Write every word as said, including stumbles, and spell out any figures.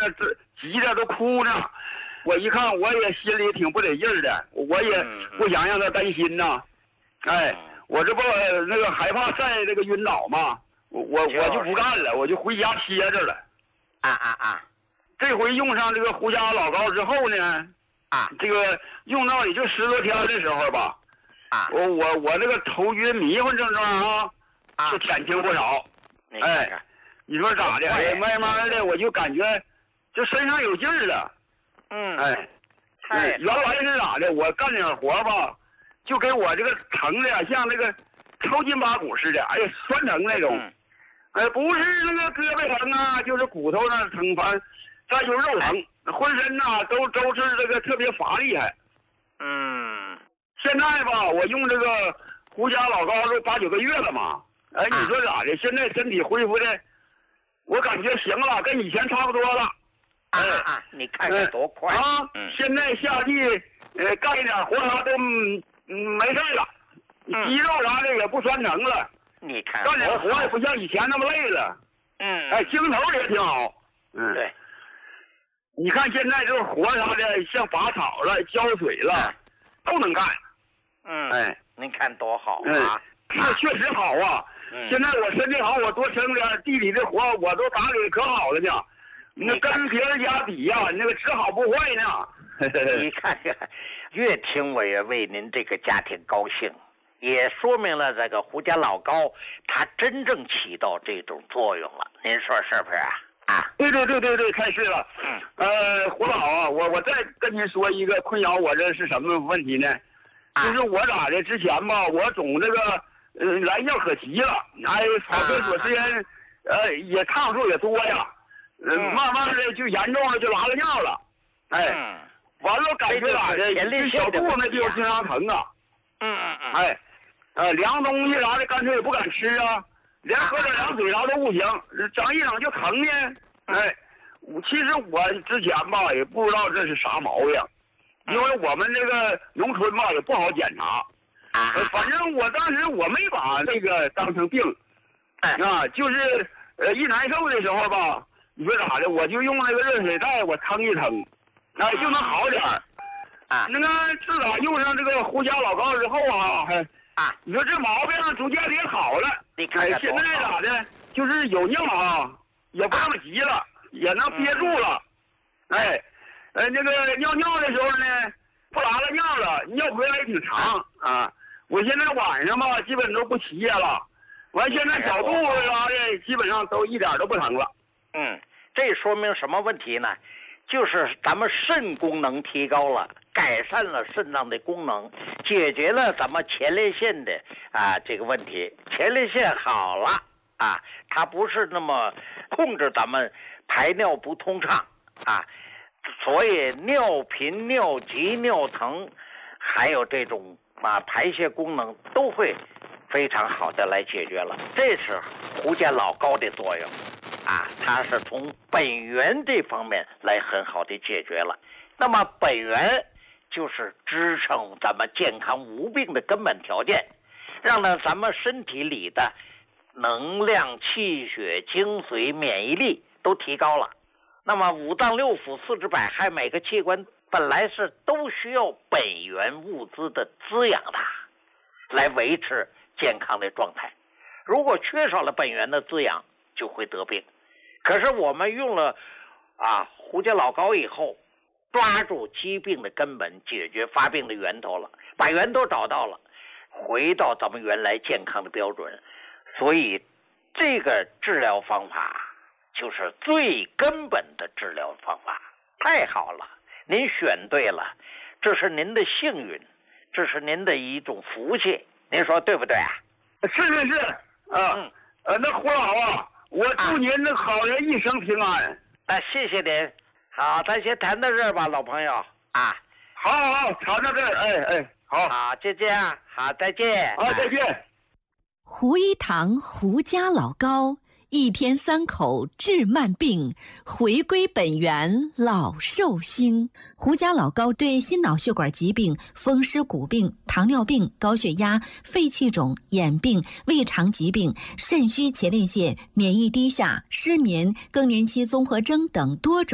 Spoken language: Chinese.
那这急着都哭呢。我一看，我也心里挺不得劲儿的，我也不想让他担心呐。哎，我这不那个害怕晒那个晕倒嘛，我我我就不干了，我就回家歇着了。 啊啊啊！ 这回用上这个胡家老膏之后呢， 啊， 这个用到也就十多天的时候吧， 啊， 我我我这个头晕迷糊症状啊， 啊是减轻不少。哎，你说咋的？哎，慢慢的我就感觉就身上有劲儿了。 嗯， 哎，哎，原来是咋的？我干点活吧，就给我这个疼的像那个抽筋拔骨似的，哎呀，酸疼那种。 嗯哎，不是那个胳膊疼啊，就是骨头那疼，反正再就是肉疼，浑身呐、都都是这个特别乏力还。 嗯， 现在吧，我用这个胡家老膏都八九个月了嘛。哎，你说咋的？现在身体恢复的，我感觉行了，跟以前差不多了。 哎啊，你看看多快啊！ 嗯， 现在下地，呃，干一点活啥都嗯没事了，肌肉啥的也不酸疼了。 你看， 干点活也不像以前那么累了。 嗯， 哎，精头也挺好。嗯， 对。 你看现在这个活啥的，像拔草了、浇水了，都能干。 嗯， 哎， 您看多好啊！是确实好啊。 嗯， 现在我身体好，我多生点地里的活，我都打理可好了呢。那跟别人家比呀、啊，那个只好不坏呢。 你看看，越听我也为您这个家庭高兴。也说明了这个胡家老膏它真正起到这种作用了，您说是不是啊？啊， 对对对对对，开始了。 嗯， 呃，胡老啊，我我再跟您说一个困扰我这是什么问题呢？ 啊、 就是我咋的之前吧，我总这个呃来尿可急了，哎，跑厕所时间、啊、呃也趟数也多呀，呃、嗯、慢慢的就严重了，就拉了尿了，哎， 嗯、 完了感觉咋的，这小肚子那地方经常疼啊。 嗯嗯嗯， 哎，呃，凉东西啥的干脆也不敢吃啊，连喝点凉水啥都不行，整一整就疼呢。哎，其实我之前吧也不知道这是啥毛病，因为我们这个农村吧也不好检查，呃、反正我当时我没把这个当成病，啊，就是呃一难受的时候吧，你说咋的，我就用那个热水袋我腾一腾，哎，就能好点儿。 啊， 那个自打用上这个胡家老膏之后啊，还啊， 你说这毛病逐渐也好了。 你看看， 现在咋的，就是有尿啊，也不那么急了，啊、也能憋住了。嗯、哎，呃，那个尿尿的时候呢，不拉了尿了，尿回来也挺长啊。我现在晚上吧，基本都不起夜了。完，现在小肚子啥的，基本上都一点都不疼了。 嗯，这说明什么问题呢？就是咱们肾功能提高了，改善了肾脏的功能，解决了咱们前列腺的啊这个问题。前列腺好了啊，它不是那么控制咱们排尿不通畅啊，所以尿频、尿急、尿疼，还有这种啊排泄功能都会非常好的来解决了。这是胡家老膏的作用。啊，它是从本源这方面来很好的解决了。那么本源就是支撑咱们健康无病的根本条件，让呢咱们身体里的能量、气血、精髓、免疫力都提高了。那么五脏六腑、四肢百骸每个器官本来是都需要本源物资的滋养的，来维持健康的状态。如果缺少了本源的滋养，就会得病。可是我们用了啊胡家老膏以后，抓住疾病的根本，解决发病的源头了，把源头找到了，回到咱们原来健康的标准。所以这个治疗方法就是最根本的治疗方法，太好了，您选对了，这是您的幸运，这是您的一种福气，您说对不对啊？ 是是是啊，嗯、呃，那胡老啊，我祝您那好人一生平安。 啊，谢谢您。好，咱先谈到这儿吧，老朋友啊。 好好好，谈到这儿，哎哎，好， 好，就这样，好，再见。 好，再见。 胡一堂胡家老膏，一天三口治慢病，回归本源老寿星。胡家老膏对心脑血管疾病、风湿骨病、糖尿病、高血压、肺气肿、眼病、胃肠疾病、肾虚前列腺、免疫低下、失眠、更年期综合征等多种